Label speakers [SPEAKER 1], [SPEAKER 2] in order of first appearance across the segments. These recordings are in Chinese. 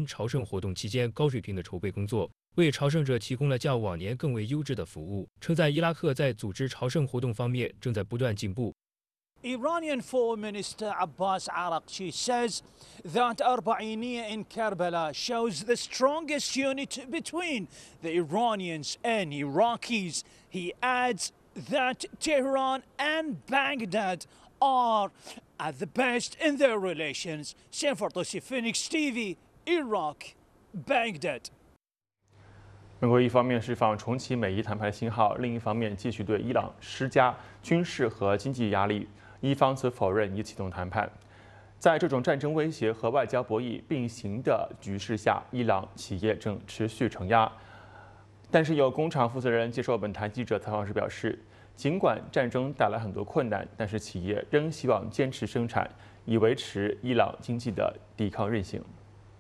[SPEAKER 1] 朝圣活动期间高水平的筹备工作，为朝圣者提供了较往年更为优质的服务，称赞伊拉克在组织朝圣活动方面正在不断进步。
[SPEAKER 2] Iranian Foreign Minister Abbas Araghchi says that Arba'iniya in Karbala shows the strongest unity between the Iranians and Iraqis. He adds that Tehran and Baghdad are at the best in their relations. Sam Fardosi, Phoenix TV, Iraq, Baghdad.
[SPEAKER 3] 美国一方面释放重启美伊谈判信号，另一方面继续对伊朗施加军事和经济压力。 伊方则否认已启动谈判。在这种战争威胁和外交博弈并行的局势下，伊朗企业正持续承压。但是有工厂负责人接受本台记者采访时表示，尽管战争带来很多困难，但是企业仍希望坚持生产，以维持伊朗经济的抵抗韧性。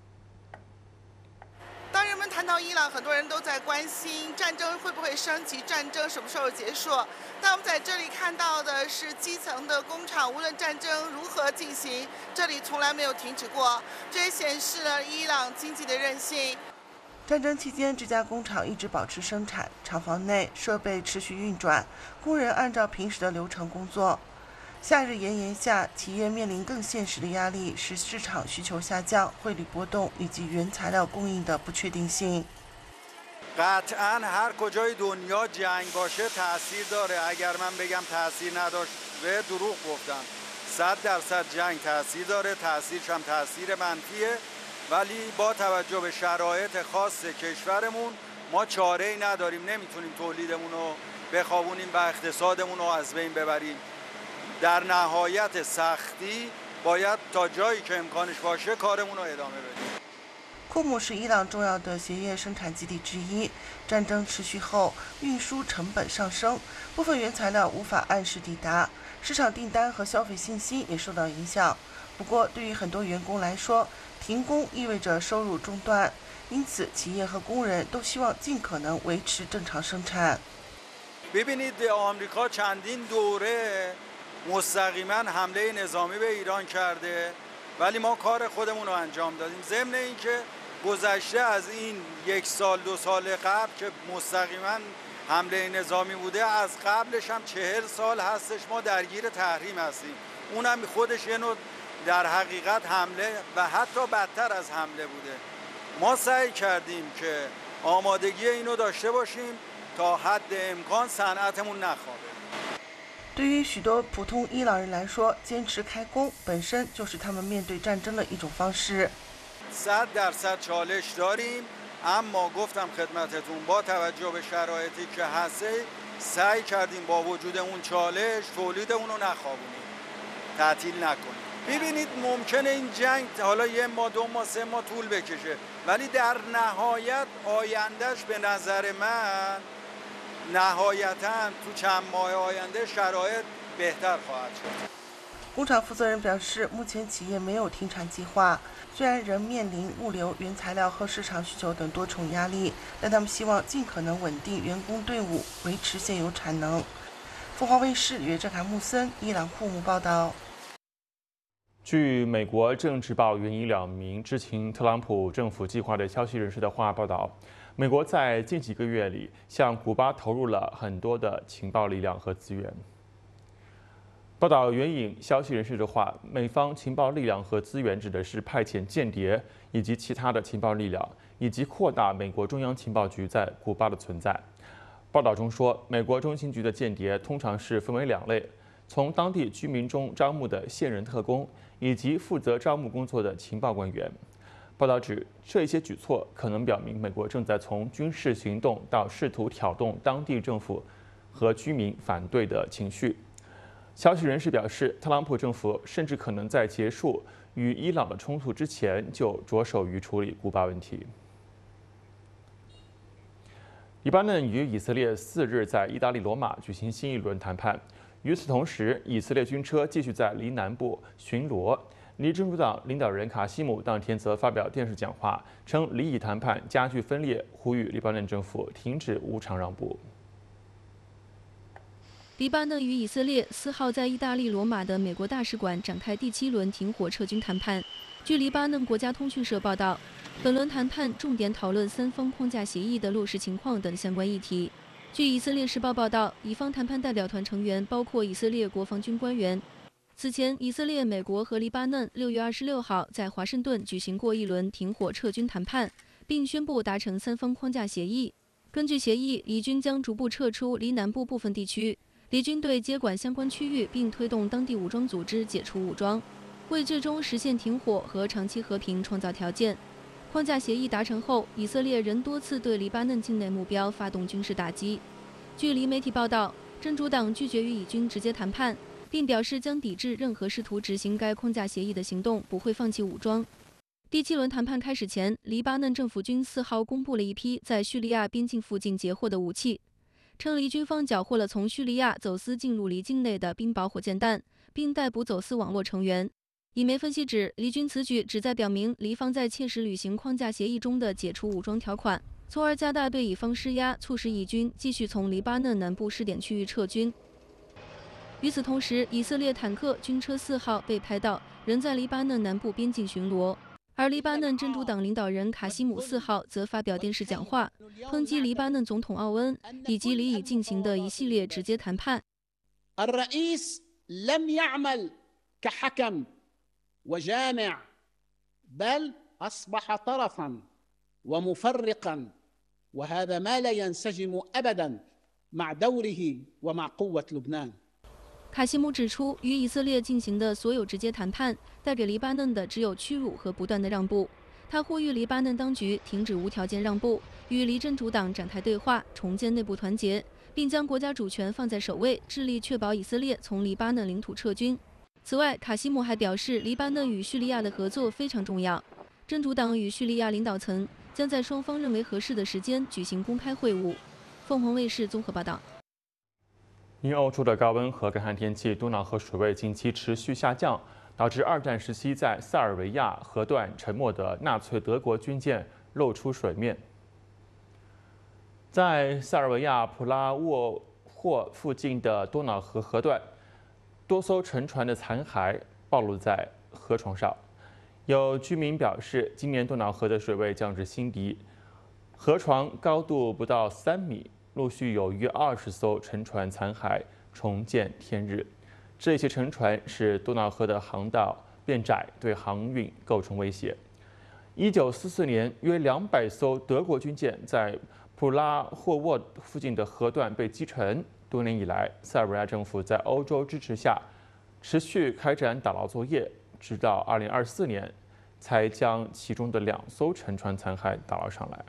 [SPEAKER 4] 当人们谈到伊朗，很多人都在关心战争会不会升级，战争什么时候结束。但我们在这里看到的是基层的工厂，无论战争如何进行，这里从来没有停止过。这也显示了伊朗经济的韧性。战争期间，这家工厂一直保持生产，厂房内设备持续运转，工人按照平时的流程工作。 夏日炎炎下，企业面临更现实的压力是市场需求下降、汇率波动以及原材料供应的不确定性。
[SPEAKER 5] قطعاً هر کجای دنیا جنگ باشه تاثیر داره. اگر من بگم تاثیر نداشت به دروغ گفتم. 100% جنگ تاثیر داره. تاثیرش هم تاثیر منفیه. ولی با توجه به شرایط خاص کشورمون ما چاره‌ای نداریم. نمیتونیم تولیدمون رو بخوابونیم و اقتصادمون رو از بین ببریم. در نهایت سختی باید تا جایی که امکانش باشه کارمون رو ادامه بدیم.
[SPEAKER 4] 库姆是伊朗重要的鞋业生产基地之一。战争持续后，运输成本上升，部分原材料无法按时抵达，市场订单和消费信心也受到影响。不过，对于很多员工来说，停工意味着收入中断，因此企业和工人都希望尽可能维持正常生产。
[SPEAKER 5] ببینید آمریکا چندین دوره مستقیما حمله نظامی به ایران کرده ولی ما کار خودمون رو انجام دادیم. ضمن اینکه گذشته از این 1 سال 2 سال قبل که مستقیما حمله نظامی بوده از قبلش هم 40 سال هستش ما درگیر تحریم هستیم. اونم خودش یه نوع در حقیقت حمله و حتی بدتر از حمله بوده. ما سعی کردیم که آمادگی اینو داشته باشیم تا حد امکان صنعتمون نخوابه.
[SPEAKER 4] 对于许多普通伊朗人来说，坚持开工本身就是他们面对战争的一种方式。
[SPEAKER 5] 100% چالش داریم اما گفتم خدمتتون با توجه به شرایطی که هست سعی کردیم با وجود اون چالش تولیدمون رو نخوابونیم تعطیل نکنیم. ببینید ممکنه این جنگ حالا 1 ماه 2 ماه 3 ماه طول بکشه ولی در نهایت آیندهش به نظر من نهایتاً تو چند ماه آینده شرایط بهتر خواهد شد.
[SPEAKER 4] 工厂负责人表示，目前企业没有停产计划，虽然仍面临物流、原材料和市场需求等多重压力，但他们希望尽可能稳定员工队伍，维持现有产能。凤凰卫视约哲卡穆森，伊朗库姆报道。
[SPEAKER 3] 据美国政治报援引2名知情特朗普政府计划的消息人士的话报道，美国在近几个月里向古巴投入了很多的情报力量和资源。报道援引消息人士的话，美方情报力量和资源指的是派遣间谍以及其他的情报力量，以及扩大美国中央情报局在古巴的存在。报道中说，美国中情局的间谍通常是分为2类，从当地居民中招募的现任特工，以及负责招募工作的情报官员。报道指，这些举措可能表明美国正在从军事行动到试图挑动当地政府和居民反对的情绪。消息人士表示，特朗普政府甚至可能在结束与伊朗的冲突之前就着手于处理古巴问题。黎巴嫩与以色列4日在意大利罗马举行新一轮谈判。与此同时，以色列军车继续在黎南部巡逻。黎真主党领导人卡西姆当天则发表电视讲话，称黎以谈判加剧分裂，呼吁黎巴嫩政府停止无偿让步。
[SPEAKER 6] 黎巴嫩与以色列4号在意大利罗马的美国大使馆展开第7轮停火撤军谈判。据黎巴嫩国家通讯社报道， 本轮谈判重点讨论三方框架协议的落实情况等相关议题。据以色列时报报道，以方谈判代表团成员包括以色列国防军官员。此前，以色列、美国和黎巴嫩6月26号在华盛顿举行过一轮停火撤军谈判，并宣布达成三方框架协议。根据协议，以军将逐步撤出离南部部分地区，离军队接管相关区域，并推动当地武装组织解除武装，为最终实现停火和长期和平创造条件。框架协议达成后，以色列仍多次对黎巴嫩境内目标发动军事打击。据黎媒体报道，真主党拒绝与以军直接谈判，并表示将抵制任何试图执行该框架协议的行动，不会放弃武装。第7轮谈判开始前，黎巴嫩政府军4号公布了一批在叙利亚边境附近截获的武器，称黎军方缴获了从叙利亚走私进入黎境内的冰雹火箭弹，并逮捕走私网络成员。以媒分析指，黎军此举旨在表明黎方在切实履行框架协议中的解除武装条款，从而加大对以方施压，促使以军继续从黎巴嫩南部试点区域撤军。与此同时，以色列坦克军车4号被拍到仍在黎巴嫩南部边境巡逻，而黎巴嫩真主党领导人卡西姆4号则发表电视讲话，抨击黎巴嫩总统奥恩以及黎以进行的一系列直接谈判。
[SPEAKER 7] الرئيس لم يعمل كحكم وجامع بل أصبح طرفا ومفرقا وهذا ما لا ينسجم أبدا مع دوره ومع قوة لبنان。
[SPEAKER 6] 卡西姆指出，与以色列进行的所有直接谈判带给黎巴嫩的只有屈辱和不断的让步。他呼吁黎巴嫩当局停止无条件让步，与黎真主党展开对话，重建内部团结，并将国家主权放在首位，致力确保以色列从黎巴嫩领土撤军。此外，卡西姆还表示，黎巴嫩与叙利亚的合作非常重要。真主党与叙利亚领导层将在双方认为合适的时间举行公开会晤。凤凰卫视综合报道。
[SPEAKER 3] 因欧洲的高温和干旱天气，多瑙河水位近期持续下降，导致二战时期在塞尔维亚河段沉没的纳粹德国军舰露出水面。在塞尔维亚普拉沃霍附近的多瑙河河段，多艘沉船的残骸暴露在河床上。有居民表示，今年多瑙河的水位降至新低，河床高度不到3米。陆续有约20艘沉船残骸重见天日。这些沉船使多瑙河的航道变窄，对航运构成威胁。1944年，约200艘德国军舰在普拉霍沃附近的河段被击沉。多年以来，塞尔维亚政府在欧洲支持下持续开展打捞作业，直到2024年才将其中的2艘沉船残骸打捞上来。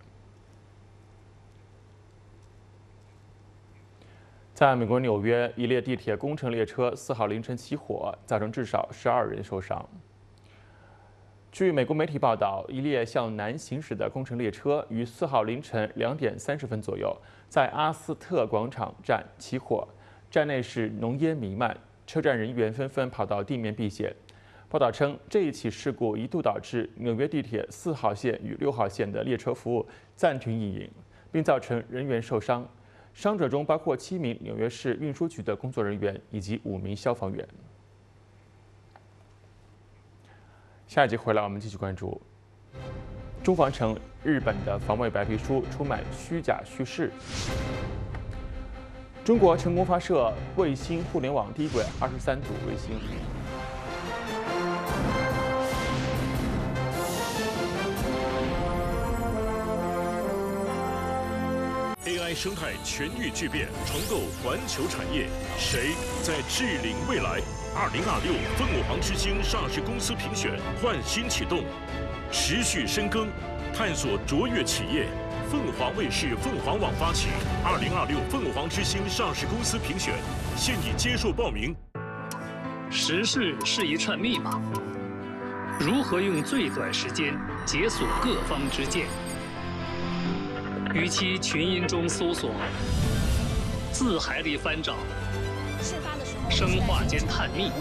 [SPEAKER 3] 在美国纽约，一列地铁工程列车4号凌晨起火，造成至少12人受伤。据美国媒体报道，一列向南行驶的工程列车于4号凌晨2点30分左右在阿斯特广场站起火，站内是浓烟弥漫，车站人员纷纷跑到地面避险。报道称，这一起事故一度导致纽约地铁4号线与6号线的列车服务暂停运营，并造成人员受伤。伤者中包括7名纽约市运输局的工作人员以及5名消防员。下一集回来，我们继续关注中方称日本的防卫白皮书充满虚假叙事。中国成功发射卫星互联网低轨23组卫星。
[SPEAKER 8] AI 生态全域巨变，重构环球产业，谁在治领未来？2026凤凰之星上市公司评选焕新启动，持续深耕，探索卓越企业。凤凰卫视、凤凰网发起2026凤凰之星上市公司评选，现已接受报名。
[SPEAKER 9] 时事是一串密码，如何用最短时间解锁各方之见？与其群音中搜索，字海里翻找，生化间探秘，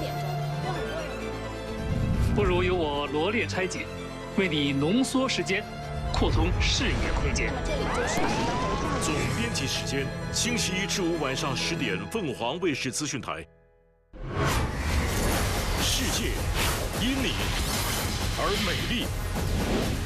[SPEAKER 9] 不如由我罗列拆解，为你浓缩时间，扩通视野空间。
[SPEAKER 8] 总编辑时间：星期1至5晚上10点，凤凰卫视资讯台。世界因你而美丽。